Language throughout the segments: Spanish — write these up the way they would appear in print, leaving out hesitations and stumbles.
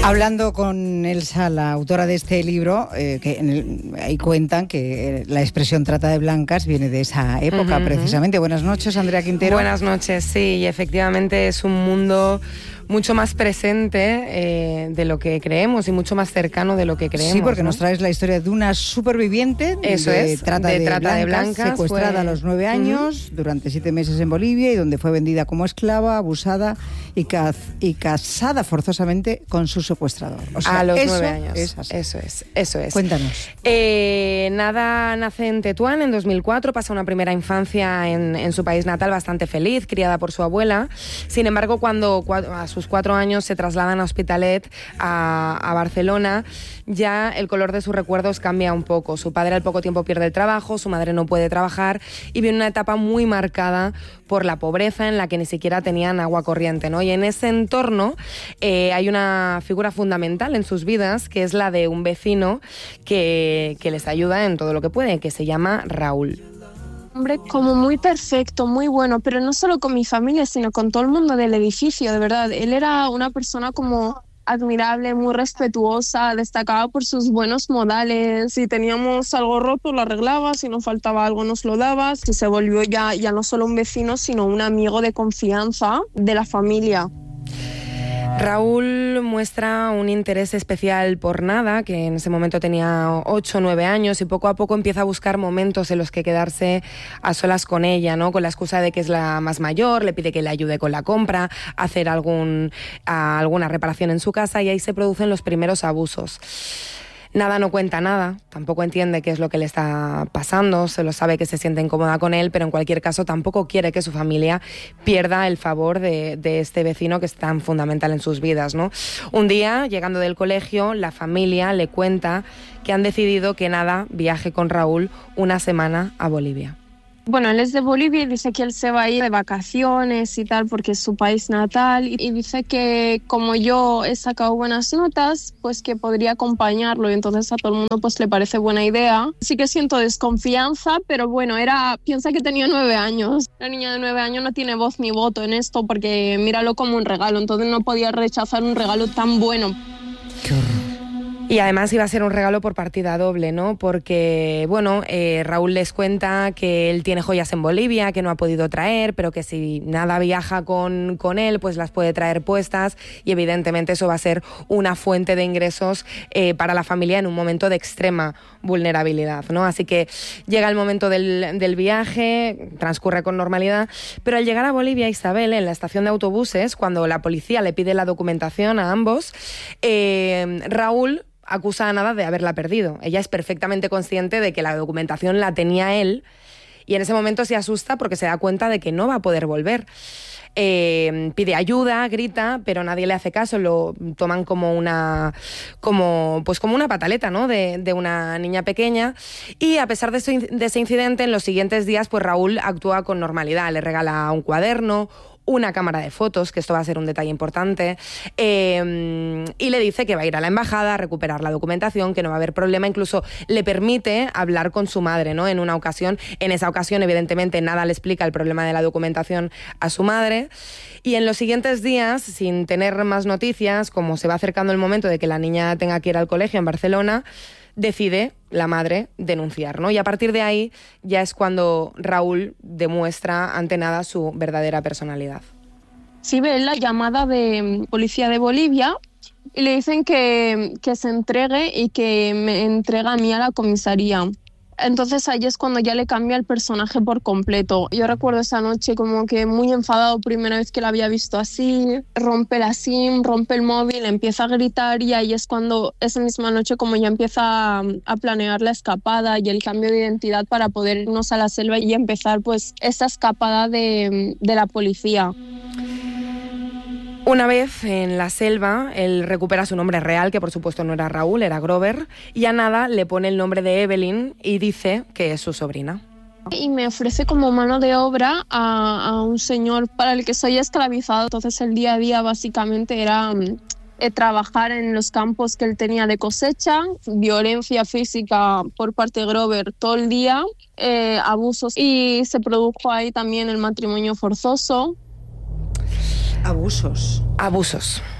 Hablando con Elsa, la autora de este libro, ahí cuentan que la expresión trata de blancas viene de esa época, precisamente. Buenas noches, Andrea Quintero. Buenas noches, sí, y efectivamente es un mundo mucho más presente de lo que creemos y mucho más cercano de lo que creemos. Sí, porque ¿no? nos traes la historia de una superviviente de trata de blancas, secuestrada a los 9 años, durante 7 meses en Bolivia, y donde fue vendida como esclava, abusada y casada forzosamente con su secuestrador. O sea, a los 9 años. Es así. Eso es. Cuéntanos. Nada nace en Tetuán en 2004, pasa una primera infancia en su país natal bastante feliz, criada por su abuela. Sin embargo, cuando a sus 4 años se trasladan a Hospitalet, a Barcelona, ya el color de sus recuerdos cambia un poco. Su padre al poco tiempo pierde el trabajo, su madre no puede trabajar y viene una etapa muy marcada por la pobreza en la que ni siquiera tenían agua corriente, ¿no? Y en ese entorno hay una figura fundamental en sus vidas, que es la de un vecino que les ayuda en todo lo que puede, que se llama Raúl. Hombre, como muy perfecto, muy bueno, pero no solo con mi familia, sino con todo el mundo del edificio, de verdad. Él era una persona como admirable, muy respetuosa, destacaba por sus buenos modales. Si teníamos algo roto, lo arreglaba, si nos faltaba algo, nos lo daba. Si se volvió ya no solo un vecino, sino un amigo de confianza de la familia. Raúl muestra un interés especial por Nada, que en ese momento tenía 8 o 9 años, y poco a poco empieza a buscar momentos en los que quedarse a solas con ella, ¿no? Con la excusa de que es la más mayor, le pide que le ayude con la compra, hacer alguna reparación en su casa, y ahí se producen los primeros abusos. Nada no cuenta nada, tampoco entiende qué es lo que le está pasando, solo sabe que se siente incómoda con él, pero en cualquier caso tampoco quiere que su familia pierda el favor de este vecino que es tan fundamental en sus vidas, ¿no? Un día, llegando del colegio, la familia le cuenta que han decidido que Nada viaje con Raúl una semana a Bolivia. Bueno, él es de Bolivia y dice que él se va a ir de vacaciones y tal porque es su país natal, y dice que como yo he sacado buenas notas, pues que podría acompañarlo, y entonces a todo el mundo pues le parece buena idea. Sí que siento desconfianza, pero bueno, piensa que tenía 9 años. La niña de 9 años no tiene voz ni voto en esto porque míralo como un regalo, entonces no podía rechazar un regalo tan bueno. Qué horror. Y además iba a ser un regalo por partida doble, ¿no? Porque, bueno, Raúl les cuenta que él tiene joyas en Bolivia, que no ha podido traer, pero que si Nada viaja con él, pues las puede traer puestas, y evidentemente eso va a ser una fuente de ingresos para la familia en un momento de extrema vulnerabilidad, ¿no? Así que llega el momento del viaje, transcurre con normalidad, pero al llegar a Bolivia, Isabel, en la estación de autobuses, cuando la policía le pide la documentación a ambos, Raúl acusa a Nada de haberla perdido. Ella es perfectamente consciente de que la documentación la tenía él, y en ese momento se asusta porque se da cuenta de que no va a poder volver. Pide ayuda, grita, pero nadie le hace caso, lo toman como una pataleta, ¿no? de una niña pequeña. Y a pesar de ese incidente, en los siguientes días, pues Raúl actúa con normalidad, le regala un cuaderno, una cámara de fotos, que esto va a ser un detalle importante, y le dice que va a ir a la embajada a recuperar la documentación, que no va a haber problema. Incluso le permite hablar con su madre, ¿no? En esa ocasión, evidentemente, Nada le explica el problema de la documentación a su madre. Y en los siguientes días, sin tener más noticias, como se va acercando el momento de que la niña tenga que ir al colegio en Barcelona, decide la madre denunciar, ¿no? Y a partir de ahí ya es cuando Raúl demuestra ante Nada su verdadera personalidad. Sí, ve la llamada de policía de Bolivia y le dicen que se entregue y que me entrega a mí a la comisaría. Entonces ahí es cuando ya le cambia el personaje por completo. Yo recuerdo esa noche como que muy enfadado, primera vez que la había visto así, rompe la SIM, rompe el móvil, empieza a gritar, y ahí es cuando esa misma noche como ya empieza a planear la escapada y el cambio de identidad para poder irnos a la selva y empezar pues esta escapada de la policía. Una vez en la selva, él recupera su nombre real, que por supuesto no era Raúl, era Grover, y a Nada le pone el nombre de Evelyn y dice que es su sobrina. Y me ofrece como mano de obra a un señor para el que soy esclavizado. Entonces el día a día básicamente era trabajar en los campos que él tenía de cosecha, violencia física por parte de Grover todo el día, abusos, y se produjo ahí también el matrimonio forzoso. Abusos.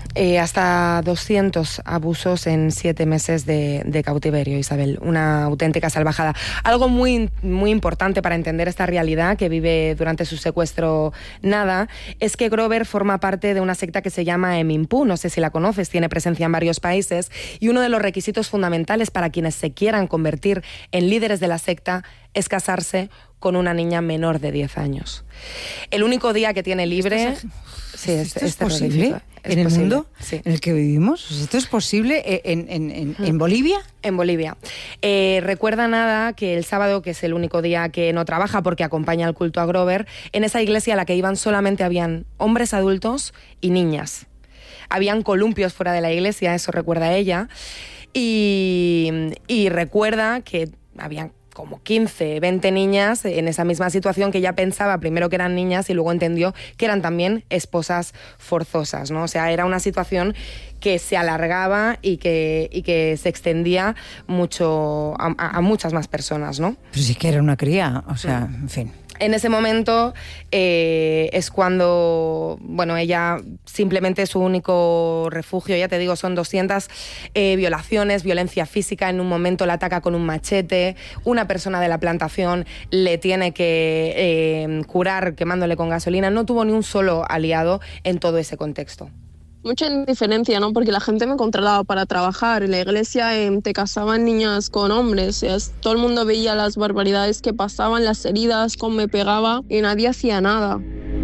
Hasta 200 abusos en 7 meses de cautiverio, Isabel. Una auténtica salvajada. Algo muy, muy importante para entender esta realidad que vive durante su secuestro Nada es que Grover forma parte de una secta que se llama Emimpu. No sé si la conoces, tiene presencia en varios países y uno de los requisitos fundamentales para quienes se quieran convertir en líderes de la secta es casarse con una niña menor de 10 años. El único día que tiene libre... ¿Esto es posible en el mundo en el que vivimos? ¿Esto es posible en Bolivia? En Bolivia. Recuerda Nada que el sábado, que es el único día que no trabaja porque acompaña al culto a Grover, en esa iglesia a la que iban solamente habían hombres adultos y niñas. Habían columpios fuera de la iglesia, eso recuerda ella, y recuerda que habían como 15, 20 niñas en esa misma situación que ella pensaba primero que eran niñas y luego entendió que eran también esposas forzosas, ¿no? O sea, era una situación que se alargaba y que se extendía mucho a muchas más personas, ¿no? Pero sí que era una cría, o sea, en fin. En ese momento es cuando, bueno, ella simplemente su único refugio, ya te digo, son 200 violaciones, violencia física. En un momento la ataca con un machete, una persona de la plantación le tiene que curar quemándole con gasolina. No tuvo ni un solo aliado en todo ese contexto. Mucha indiferencia, ¿no? Porque la gente me contrataba para trabajar. En la iglesia te casaban niñas con hombres. O sea, todo el mundo veía las barbaridades que pasaban, las heridas, cómo me pegaba y nadie hacía nada.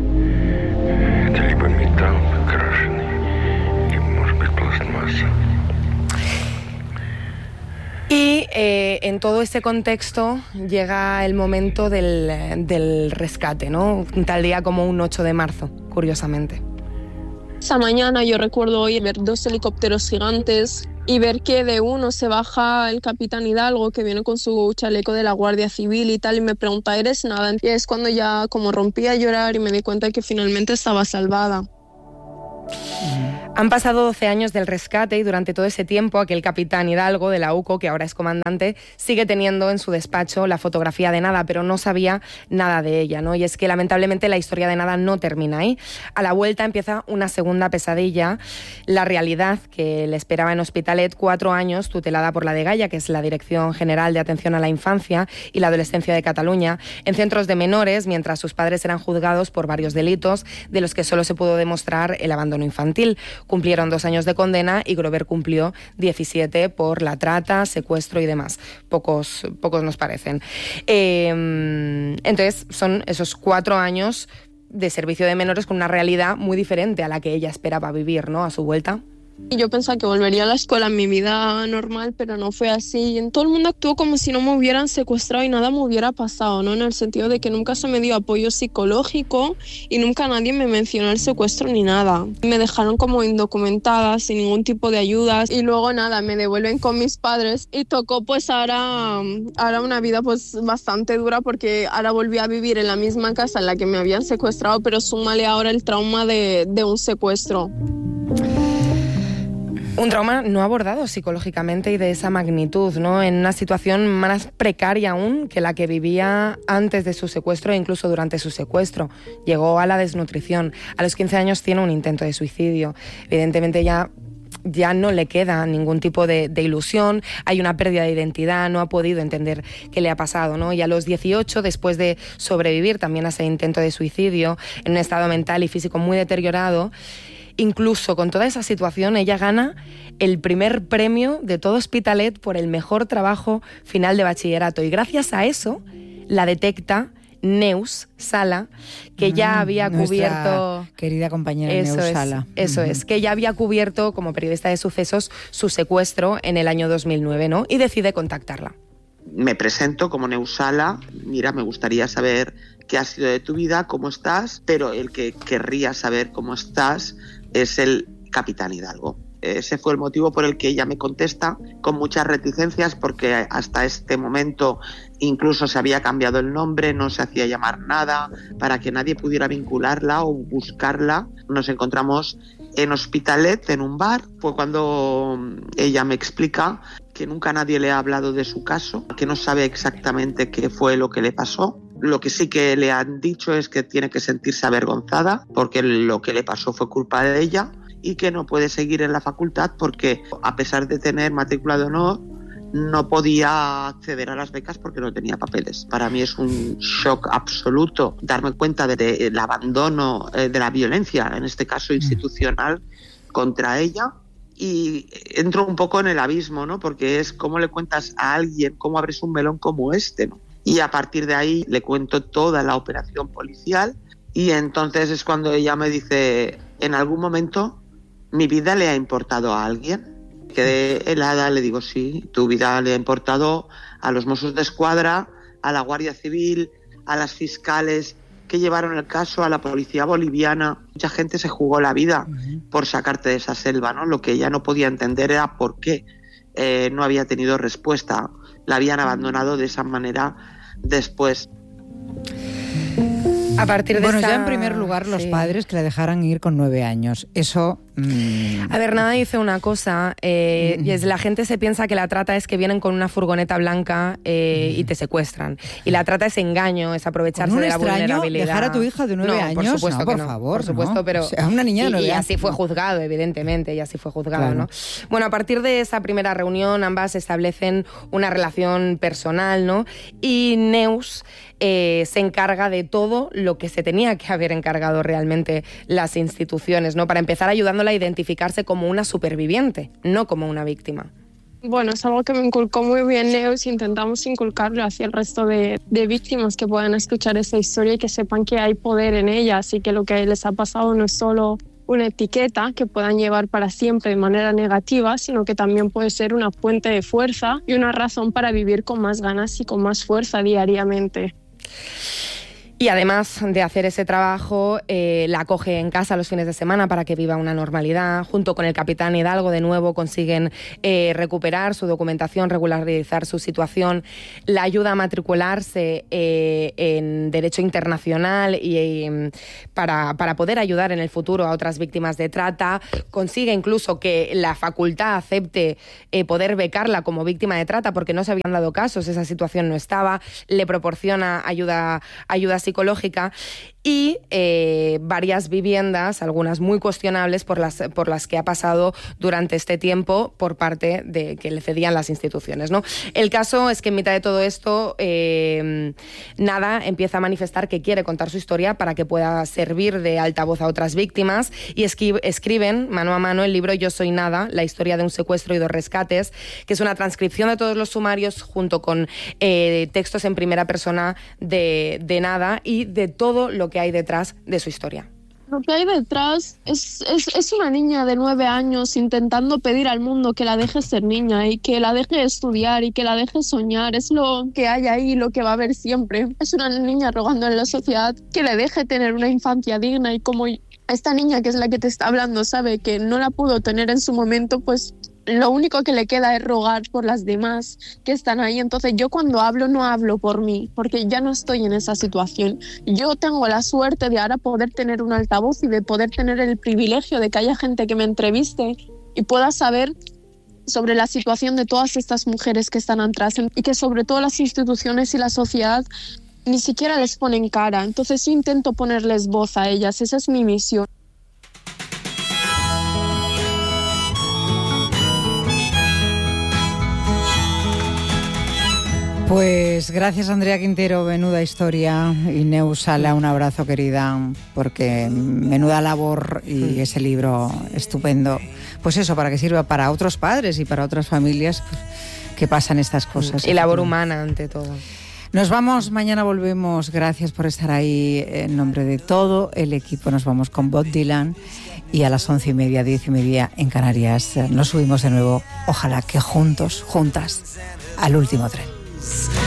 Y en todo ese contexto llega el momento del rescate, ¿no? Un tal día como un 8 de marzo, curiosamente. Esa mañana yo recuerdo hoy ver 2 helicópteros gigantes y ver que de uno se baja el capitán Hidalgo, que viene con su chaleco de la Guardia Civil y tal, y me pregunta, ¿eres Nada? Y es cuando ya como rompí a llorar y me di cuenta que finalmente estaba salvada. Han pasado 12 años del rescate y durante todo ese tiempo aquel capitán Hidalgo de la UCO, que ahora es comandante, sigue teniendo en su despacho la fotografía de Nada, pero no sabía nada de ella, ¿no? Y es que lamentablemente la historia de Nada no termina ahí. A la vuelta empieza una segunda pesadilla, la realidad que le esperaba en Hospitalet, 4 años tutelada por la Dgaia, que es la Dirección General de Atención a la Infancia y la Adolescencia de Cataluña, en centros de menores, mientras sus padres eran juzgados por varios delitos de los que solo se pudo demostrar el abandono infantil. Cumplieron 2 años de condena y Grover cumplió 17 por la trata, secuestro y demás. Pocos nos parecen. Entonces son esos 4 años de servicio de menores con una realidad muy diferente a la que ella esperaba vivir, ¿no? A su vuelta. Y yo pensaba que volvería a la escuela en mi vida normal, pero no fue así. Y todo el mundo actuó como si no me hubieran secuestrado y nada me hubiera pasado, ¿no? En el sentido de que nunca se me dio apoyo psicológico y nunca nadie me mencionó el secuestro ni nada. Me dejaron como indocumentada, sin ningún tipo de ayudas. Y luego nada, me devuelven con mis padres y tocó pues ahora una vida pues bastante dura, porque ahora volví a vivir en la misma casa en la que me habían secuestrado, pero súmale ahora el trauma de un secuestro. Un trauma no abordado psicológicamente y de esa magnitud, ¿no? En una situación más precaria aún que la que vivía antes de su secuestro e incluso durante su secuestro. Llegó a la desnutrición. A los 15 años tiene un intento de suicidio. Evidentemente ya no le queda ningún tipo de ilusión, hay una pérdida de identidad, no ha podido entender qué le ha pasado, ¿no? Y a los 18, después de sobrevivir también a ese intento de suicidio, en un estado mental y físico muy deteriorado, incluso con toda esa situación, ella gana el primer premio de todo Hospitalet por el mejor trabajo final de bachillerato. Y gracias a eso la detecta Neus Sala, que ya había cubierto... Querida compañera Neus Sala. Eso es, que ya había cubierto como periodista de sucesos su secuestro en el año 2009, ¿no? Y decide contactarla. Me presento como Neus Sala. Mira, me gustaría saber qué ha sido de tu vida, cómo estás, pero el que querría saber cómo estás es el capitán Hidalgo. Ese fue el motivo por el que ella me contesta con muchas reticencias, porque hasta este momento incluso se había cambiado el nombre, no se hacía llamar Nada, para que nadie pudiera vincularla o buscarla. Nos encontramos en Hospitalet, en un bar. Fue cuando ella me explica que nunca nadie le ha hablado de su caso, que no sabe exactamente qué fue lo que le pasó. Lo que sí que le han dicho es que tiene que sentirse avergonzada porque lo que le pasó fue culpa de ella y que no puede seguir en la facultad porque, a pesar de tener matrícula de honor, no podía acceder a las becas porque no tenía papeles. Para mí es un shock absoluto darme cuenta del abandono, de la violencia, en este caso institucional, contra ella. Y entro un poco en el abismo, ¿no? Porque es cómo le cuentas a alguien, cómo abres un melón como este, ¿no? Y a partir de ahí le cuento toda la operación policial y entonces es cuando ella me dice, ¿en algún momento mi vida le ha importado a alguien? Quedé helada, le digo, sí, tu vida le ha importado a los Mossos d'Esquadra, a la Guardia Civil, a las fiscales que llevaron el caso, a la policía boliviana. Mucha gente se jugó la vida por sacarte de esa selva, ¿no? Lo que ella no podía entender era por qué no había tenido respuesta. La habían abandonado de esa manera después. A partir de ya en primer lugar los padres que la dejaran ir con 9 años. Eso... A ver, Nada dice una cosa, y es la gente se piensa que la trata es que vienen con una furgoneta blanca y te secuestran. Y la trata es engaño, es aprovecharse de la vulnerabilidad. ¿Dejar a tu hija de 9 años? Por supuesto no, que por no, favor, por supuesto, no. pero... O sea, una niña de 9 años. Y así fue juzgado, evidentemente, y así fue juzgado, claro. ¿no? Bueno, a partir de esa primera reunión, ambas establecen una relación personal, ¿no? Y Neus se encarga de todo lo que se tenía que haber encargado realmente las instituciones, ¿no? Para empezar ayudándola a identificarse como una superviviente, no como una víctima. Bueno, es algo que me inculcó muy bien Neus y intentamos inculcarlo hacia el resto de víctimas que puedan escuchar esta historia y que sepan que hay poder en ellas y que lo que les ha pasado no es solo una etiqueta que puedan llevar para siempre de manera negativa, sino que también puede ser una fuente de fuerza y una razón para vivir con más ganas y con más fuerza diariamente. Y además de hacer ese trabajo, la acoge en casa los fines de semana para que viva una normalidad. Junto con el capitán Hidalgo, de nuevo, consiguen recuperar su documentación, regularizar su situación. La ayuda a matricularse en Derecho Internacional y para poder ayudar en el futuro a otras víctimas de trata. Consigue incluso que la facultad acepte poder becarla como víctima de trata porque no se habían dado casos, esa situación no estaba. Le proporciona ayuda psicológica y varias viviendas, algunas muy cuestionables por las que ha pasado durante este tiempo por parte de que le cedían las instituciones, ¿no? El caso es que en mitad de todo esto Nada empieza a manifestar que quiere contar su historia para que pueda servir de altavoz a otras víctimas y escriben mano a mano el libro Yo soy Nada, la historia de un secuestro y 2 rescates, que es una transcripción de todos los sumarios junto con textos en primera persona de Nada y de todo lo que hay detrás de su historia. Lo que hay detrás es una niña de 9 años intentando pedir al mundo que la deje ser niña y que la deje estudiar y que la deje soñar. Es lo que hay ahí, lo que va a haber siempre. Es una niña rogando en la sociedad que le deje tener una infancia digna y como esta niña que es la que te está hablando sabe que no la pudo tener en su momento, pues lo único que le queda es rogar por las demás que están ahí. Entonces yo cuando hablo no hablo por mí, porque ya no estoy en esa situación. Yo tengo la suerte de ahora poder tener un altavoz y de poder tener el privilegio de que haya gente que me entreviste y pueda saber sobre la situación de todas estas mujeres que están atrás y que sobre todo las instituciones y la sociedad ni siquiera les ponen cara. Entonces yo intento ponerles voz a ellas, esa es mi misión. Pues gracias, Andrea Quintero, menuda historia, y Neus Sala, un abrazo, querida, porque menuda labor y ese libro estupendo. Pues eso, para que sirva para otros padres y para otras familias que pasan estas cosas. Y labor humana, ante todo. Nos vamos, mañana volvemos. Gracias por estar ahí. En nombre de todo el equipo nos vamos con Bob Dylan y a las 11:30, 10:30 en Canarias nos subimos de nuevo. Ojalá que juntos, juntas, al último tren.